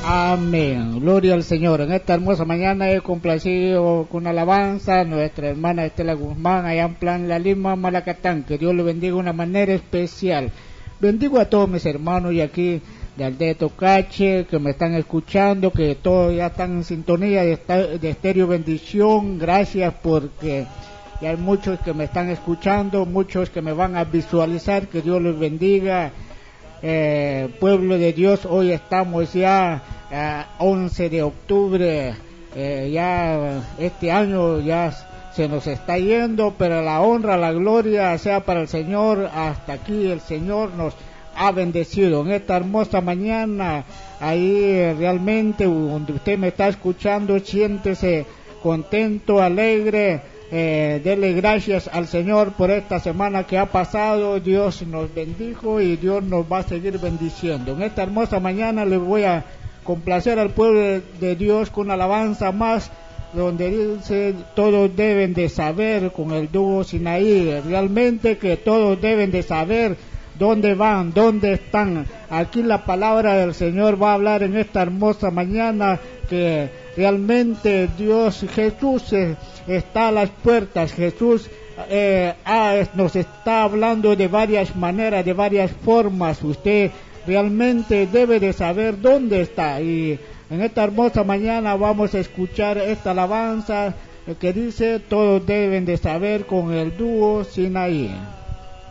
Amén. Gloria al Señor. En esta hermosa mañana he complacido con alabanza a nuestra hermana Estela Guzmán, allá en Plan La Lima, Malacatán. Que Dios le bendiga de una manera especial. Bendigo a todos mis hermanos y aquí de Aldea de Tocache, que me están escuchando, que todos ya están en sintonía de Estéreo Bendición. Gracias porque ya hay muchos que me están escuchando, muchos que me van a visualizar. Que Dios les bendiga. Pueblo de Dios, hoy estamos ya 11 de octubre, ya este año ya se nos está yendo, pero la honra, la gloria sea para el Señor. Hasta aquí el Señor nos ha bendecido en esta hermosa mañana. Ahí realmente donde usted me está escuchando, siéntese contento, alegre. Dele gracias al Señor por esta semana que ha pasado. Dios nos bendijo y Dios nos va a seguir bendiciendo. En esta hermosa mañana les voy a complacer al pueblo de Dios con alabanza más, donde dice: todos deben de saber, con el dúo Sinaí. Realmente que todos deben de saber dónde van, dónde están. Aquí la palabra del Señor va a hablar en esta hermosa mañana, que realmente Dios, Jesús está a las puertas. Jesús nos está hablando de varias maneras, de varias formas. Usted realmente debe de saber dónde está. Y en esta hermosa mañana vamos a escuchar esta alabanza que dice: todos deben de saber, con el dúo Sinaí.